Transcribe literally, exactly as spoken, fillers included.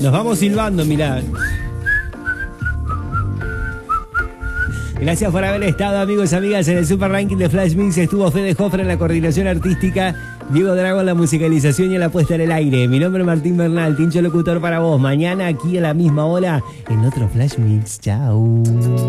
Nos vamos silbando, mirá. Gracias por haber estado, amigos y amigas, en el Super Ranking de Flash Mix. Estuvo Fede Hoffre en la coordinación artística, Diego Drago en la musicalización y en la puesta en el aire. Mi nombre es Martín Bernal, Tincho Locutor para vos. Mañana aquí a la misma hora en otro Flash Mix. Chao.